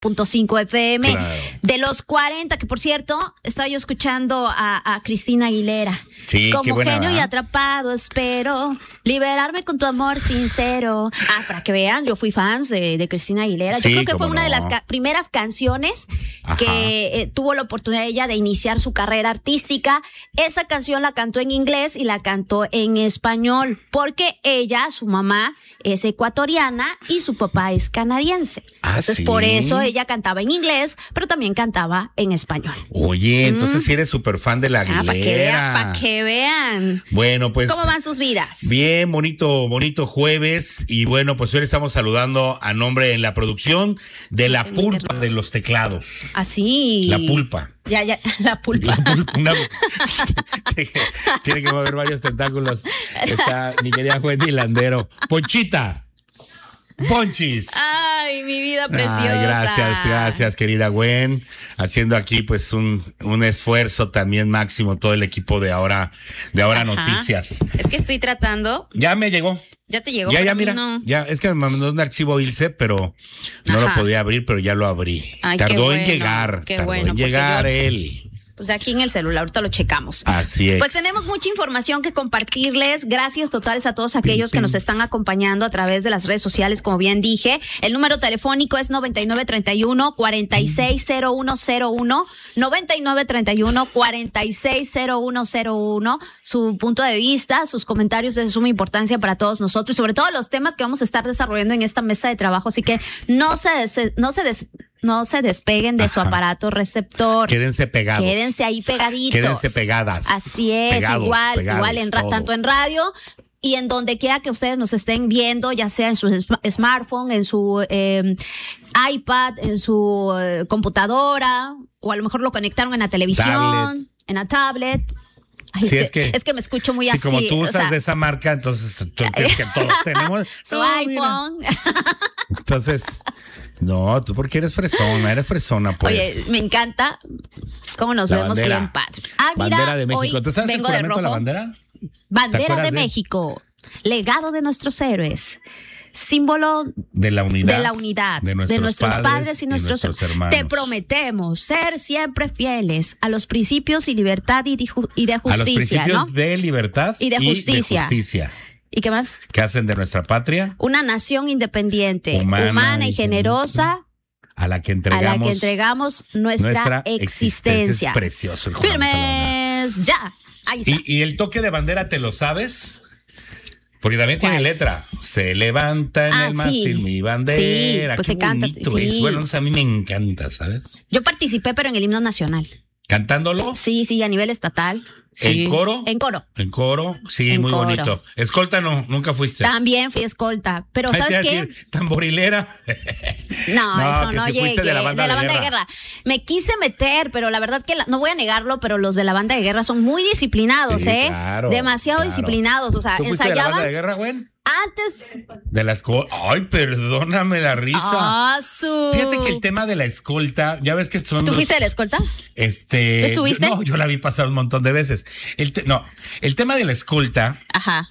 .5 FM, claro. De los 40, que por cierto, estaba yo escuchando a Cristina Aguilera. Sí, como qué buena, genio y ¿verdad? atrapado, espero liberarme con tu amor sincero. Para que vean, yo fui fans de Cristina Aguilera. Sí, yo creo que fue cómo una de no. las primeras canciones Ajá. que tuvo la oportunidad ella de iniciar su carrera artística. Esa canción la cantó en inglés y la cantó en español, porque ella, su mamá, es ecuatoriana y su papá es canadiense. Entonces, ¿sí? por eso ella cantaba en inglés, pero también cantaba en español. Oye, entonces si eres súper fan de la Aguilera. Para que vean. Bueno, pues. ¿Cómo van sus vidas? Bien, bonito jueves. Y bueno, pues hoy le estamos saludando a nombre en la producción de la pulpa de los teclados. Así. La pulpa. Ya, la pulpa. Tiene que mover varios tentáculos. Está mi querida Wendy Landero. Ponchita. Ponchis. Ay, mi vida preciosa. Ay, gracias, querida Gwen. Haciendo aquí pues un esfuerzo también máximo todo el equipo de Ahora Noticias. Es que estoy tratando. Ya me llegó. Ya te llegó. Ya, mira. No. Ya, es que me mandó un archivo Ilse, pero no lo podía abrir, pero ya lo abrí. Ay, tardó en llegar. Qué tardó bueno, en llegar yo, él. Pues aquí en el celular, ahorita lo checamos. Así es. Pues tenemos mucha información que compartirles. Gracias totales a todos aquellos que nos están acompañando a través de las redes sociales, como bien dije. El número telefónico es 9931-460101, 9931-460101. Su punto de vista, sus comentarios es de suma importancia para todos nosotros, y sobre todo los temas que vamos a estar desarrollando en esta mesa de trabajo. Así que no se despeguen de su aparato receptor. Quédense pegados. Quédense ahí pegaditos. Quédense pegadas. Así es, pegados, igual todo. Tanto en radio y en donde quiera que ustedes nos estén viendo, ya sea en su smartphone, en su iPad, en su computadora, o a lo mejor lo conectaron en la televisión, en la tablet. Ay, Sí, es que me escucho muy así. como tú usas de esa marca, entonces tú crees que todos tenemos su iPhone. Mira. Entonces, no, tú porque eres fresona, pues. Oye, me encanta cómo nos vemos bandera. bien padre. Mira, Bandera de México. hoy ¿Tú sabes el vengo de juramento de rojo. la bandera? Bandera de de México, legado de nuestros héroes, símbolo de la unidad, de nuestros padres y nuestros hermanos. Te prometemos ser siempre fieles a los principios y libertad y de justicia, a los principios, ¿no? de libertad y de justicia. ¿Y qué más? ¿Qué hacen de nuestra patria? Una nación independiente, humana y generosa, a la que entregamos nuestra existencia. Es precioso el juramento de la bandera. Firmes, ya. Ahí está. ¿Y el toque de bandera te lo sabes? Porque también ¿Cuál? tiene letra. Se levanta en el mástil mi bandera. Sí, pues Qué se canta. bonito Sí. es. Bueno, a mí me encanta, ¿sabes? Yo participé, pero en el himno nacional. ¿Cantándolo? Sí, a nivel estatal. Sí. ¿En coro? En coro. En coro, sí, En muy coro. bonito. Escolta no, nunca fuiste. También fui escolta, pero Ay, ¿sabes te iba a qué? decir, tamborilera. No, eso que no si llegué. fuiste de la banda de guerra. Me quise meter, pero la verdad que no voy a negarlo, pero los de la banda de guerra son muy disciplinados, Sí, ¿eh? claro, Demasiado claro. disciplinados, o sea, ¿Tú fuiste de la banda de ensayaban guerra, güey? antes. De la escolta. Ay, perdóname la risa. Fíjate que el tema de la escolta, ya ves que son. ¿Tú fuiste de la escolta? ¿Tú estuviste? No, yo la vi pasar un montón de veces. El tema de la escolta, Ajá.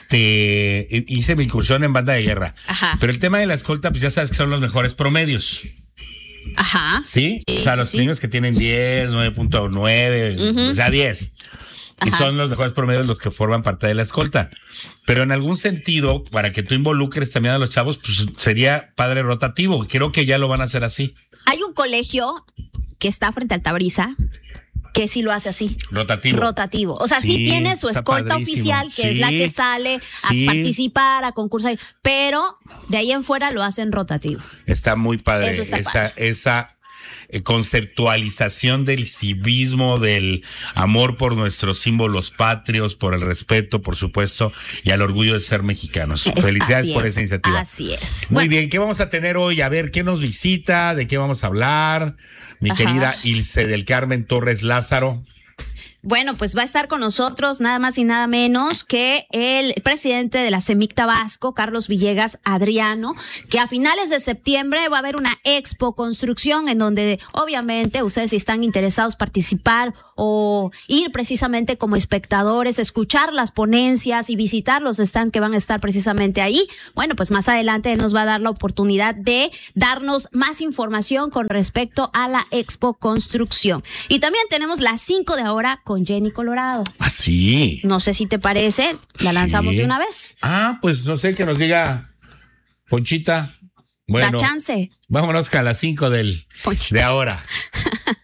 hice mi incursión en banda de guerra. Ajá. Pero el tema de la escolta, pues ya sabes que son los mejores promedios. Ajá. ¿Sí? O sea, los niños que tienen 10, 9.9, o sea, 10. Y Ajá. son los mejores promedios los que forman parte de la escolta. Pero en algún sentido, para que tú involucres también a los chavos, pues sería padre rotativo. Creo que ya lo van a hacer así. Hay un colegio que está frente a Altabrisa que sí lo hace así. Rotativo. O sea, sí tiene su escolta oficial, que es la que sale a participar, a concursar, pero de ahí en fuera lo hacen rotativo. Está muy padre. Eso está padre. Esa conceptualización del civismo, del amor por nuestros símbolos patrios, por el respeto, por supuesto, y al orgullo de ser mexicanos. Felicidades por esa iniciativa. Así es. Muy bien, ¿qué vamos a tener hoy? A ver, ¿qué nos visita? ¿De qué vamos a hablar? Mi querida Ilse del Carmen Torres Lázaro. Bueno, pues va a estar con nosotros nada más y nada menos que el presidente de la CEMIC Tabasco, Carlos Villegas Adriano, que a finales de septiembre va a haber una expo construcción en donde obviamente ustedes, si están interesados participar o ir precisamente como espectadores, escuchar las ponencias y visitar los stands que van a estar precisamente ahí, bueno, pues más adelante él nos va a dar la oportunidad de darnos más información con respecto a la expo construcción. Y también tenemos las 5 de ahora con Jenny Colorado. Ah, sí. No sé si te parece, la lanzamos de una vez. Ah, pues no sé, que nos diga Ponchita. Bueno, Da chance. vámonos a las 5 de ahora.